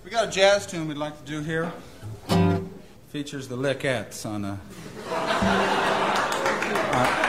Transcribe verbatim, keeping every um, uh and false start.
We got a jazz tune we'd like to do here. Features the Lickettes on a... Uh,